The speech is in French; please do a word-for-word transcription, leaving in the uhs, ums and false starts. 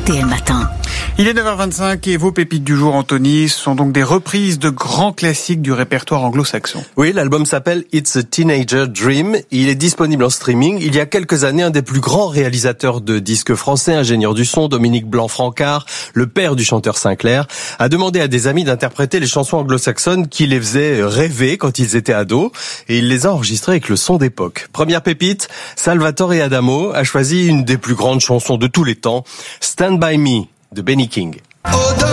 R T L Matin. Il est neuf heures vingt-cinq et vos pépites du jour, Anthony, sont donc des reprises de grands classiques du répertoire anglo-saxon. Oui, l'album s'appelle It's a Teenager Dream. Il est disponible en streaming. Il y a quelques années, un des plus grands réalisateurs de disques français, ingénieur du son, Dominique Blanc-Francard, le père du chanteur Sinclair, a demandé à des amis d'interpréter les chansons anglo-saxonnes qui les faisaient rêver quand ils étaient ados, et il les a enregistrées avec le son d'époque. Première pépite, Salvatore Adamo a choisi une des plus grandes chansons de tous les temps, Stand By Me, de Benny King.